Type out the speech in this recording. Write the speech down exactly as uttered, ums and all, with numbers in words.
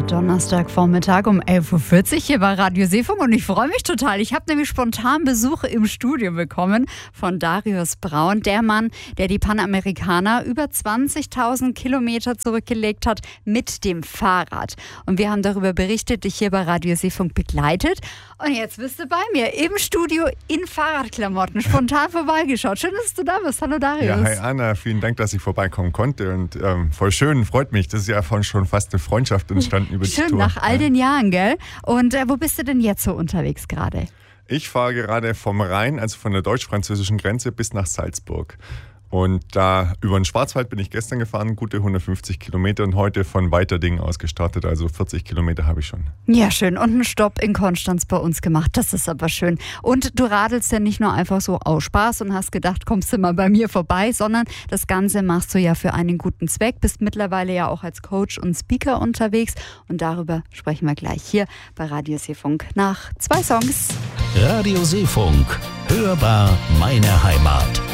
Donnerstagvormittag um elf Uhr vierzig hier bei Radio Seefunk und ich freue mich total. Ich habe nämlich spontan Besuch im Studio bekommen von Darius Braun, der Mann, der die Panamerikaner über zwanzigtausend Kilometer zurückgelegt hat mit dem Fahrrad. Und wir haben darüber berichtet, dich hier bei Radio Seefunk begleitet. Und jetzt bist du bei mir im Studio in Fahrradklamotten, spontan vorbeigeschaut. Schön, dass du da bist. Hallo Darius. Ja, hi Anna, vielen Dank, dass ich vorbeikommen konnte und ähm, voll schön, freut mich. Das ist ja von schon fast eine Freundschaft entstanden über die Schön, Tour. nach all den Jahren, gell? Und äh, wo bist du denn jetzt so unterwegs gerade? Ich fahre gerade vom Rhein, also von der deutsch-französischen Grenze bis nach Salzburg. Und da über den Schwarzwald bin ich gestern gefahren, gute hundertfünfzig Kilometer und heute von Weiterding aus gestartet, also vierzig Kilometer habe ich schon. Ja, schön. Und einen Stopp in Konstanz bei uns gemacht, das ist aber schön. Und du radelst ja nicht nur einfach so aus Spaß und hast gedacht, kommst du mal bei mir vorbei, sondern das Ganze machst du ja für einen guten Zweck, bist mittlerweile ja auch als Coach und Speaker unterwegs und darüber sprechen wir gleich hier bei Radio Seefunk nach zwei Songs. Radio Seefunk, hörbar meine Heimat.